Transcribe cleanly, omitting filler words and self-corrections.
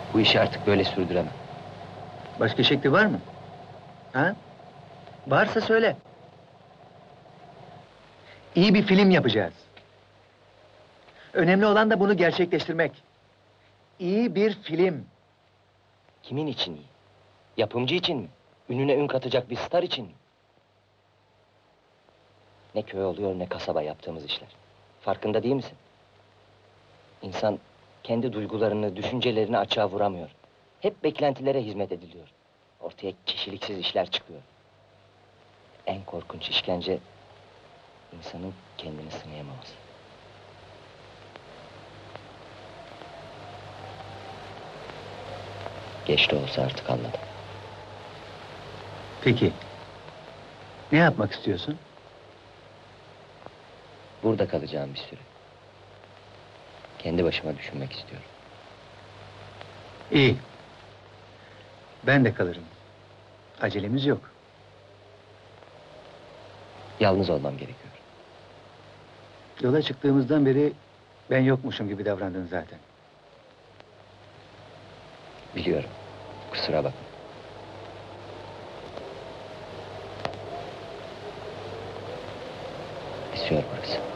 Bu işi artık böyle sürdüremem. Başka şekli var mı? Ha? Varsa söyle. İyi bir film yapacağız. Önemli olan da bunu gerçekleştirmek. İyi bir film. Kimin için iyi? Yapımcı için mi? Ününe ün katacak bir star için mi? Ne köy oluyor ne kasaba yaptığımız işler. Farkında değil misin? İnsan kendi duygularını, düşüncelerini açığa vuramıyor. Hep beklentilere hizmet ediliyor. Ortaya kişiliksiz işler çıkıyor. En korkunç işkence insanın kendini sınayamaması. Geç de olsa artık anladım. Peki. Ne yapmak istiyorsun? Burada kalacağım bir süre. Kendi başıma düşünmek istiyorum. İyi. Ben de kalırım. Acelemiz yok. Yalnız olmam gerekiyor. Yola çıktığımızdan beri ben yokmuşum gibi davrandın zaten. Biliyorum. Kusura bakma. Esiyor burası.